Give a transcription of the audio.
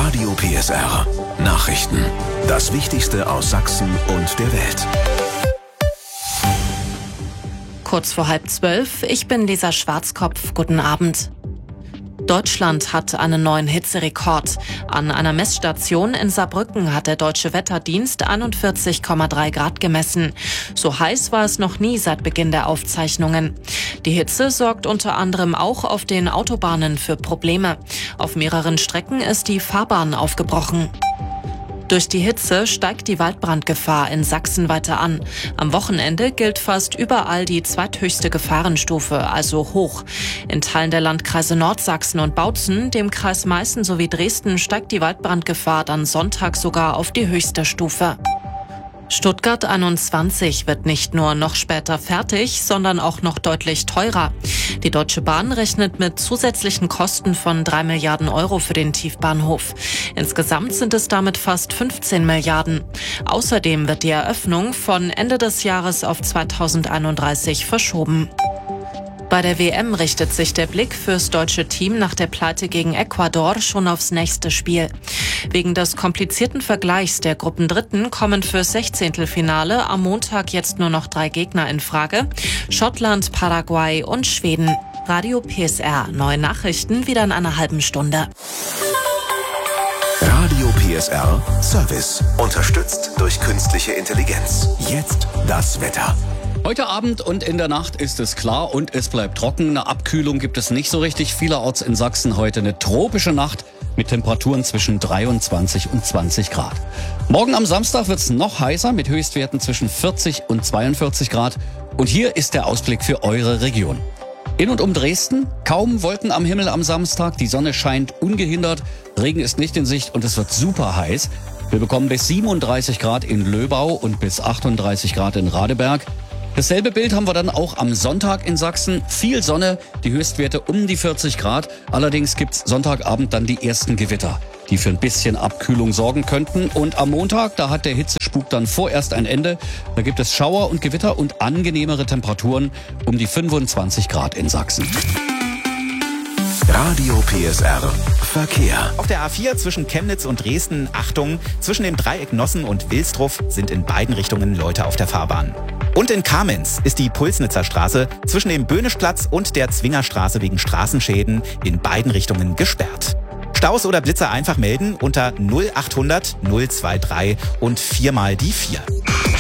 Radio PSR Nachrichten. Das Wichtigste aus Sachsen und der Welt. Kurz vor 11:30, ich bin Lisa Schwarzkopf. Guten Abend. Deutschland hat einen neuen Hitzerekord. An einer Messstation in Saarbrücken hat der Deutsche Wetterdienst 41,3 Grad gemessen. So heiß war es noch nie seit Beginn der Aufzeichnungen. Die Hitze sorgt unter anderem auch auf den Autobahnen für Probleme. Auf mehreren Strecken ist die Fahrbahn aufgebrochen. Durch die Hitze steigt die Waldbrandgefahr in Sachsen weiter an. Am Wochenende gilt fast überall die zweithöchste Gefahrenstufe, also hoch. In Teilen der Landkreise Nordsachsen und Bautzen, dem Kreis Meißen sowie Dresden steigt die Waldbrandgefahr dann Sonntag sogar auf die höchste Stufe. Stuttgart 21 wird nicht nur noch später fertig, sondern auch noch deutlich teurer. Die Deutsche Bahn rechnet mit zusätzlichen Kosten von 3 Milliarden Euro für den Tiefbahnhof. Insgesamt sind es damit fast 15 Milliarden. Außerdem wird die Eröffnung von Ende des Jahres auf 2031 verschoben. Bei der WM richtet sich der Blick fürs deutsche Team nach der Pleite gegen Ecuador schon aufs nächste Spiel. Wegen des komplizierten Vergleichs der Gruppendritten kommen fürs Sechzehntelfinale am Montag jetzt nur noch 3 Gegner in Frage: Schottland, Paraguay und Schweden. Radio PSR, neue Nachrichten wieder in einer halben Stunde. Radio PSR Service, unterstützt durch künstliche Intelligenz. Jetzt das Wetter. Heute Abend und in der Nacht ist es klar und es bleibt trocken. Eine Abkühlung gibt es nicht so richtig. Vielerorts in Sachsen heute eine tropische Nacht mit Temperaturen zwischen 23 und 20 Grad. Morgen am Samstag wird es noch heißer mit Höchstwerten zwischen 40 und 42 Grad. Und hier ist der Ausblick für eure Region. In und um Dresden kaum Wolken am Himmel am Samstag. Die Sonne scheint ungehindert. Regen ist nicht in Sicht und es wird super heiß. Wir bekommen bis 37 Grad in Löbau und bis 38 Grad in Radeberg. Dasselbe Bild haben wir dann auch am Sonntag in Sachsen. Viel Sonne, die Höchstwerte um die 40 Grad. Allerdings gibt's Sonntagabend dann die ersten Gewitter, die für ein bisschen Abkühlung sorgen könnten. Und am Montag, da hat der Hitzespuk dann vorerst ein Ende. Da gibt es Schauer und Gewitter und angenehmere Temperaturen um die 25 Grad in Sachsen. Radio PSR Verkehr. Auf der A4 zwischen Chemnitz und Dresden, Achtung, zwischen dem Dreieck Nossen und Wilsdruff sind in beiden Richtungen Leute auf der Fahrbahn. Und in Kamenz ist die Pulsnitzer Straße zwischen dem Böhnischplatz und der Zwingerstraße wegen Straßenschäden in beiden Richtungen gesperrt. Staus oder Blitzer einfach melden unter 0800 023 und 4 mal die 4.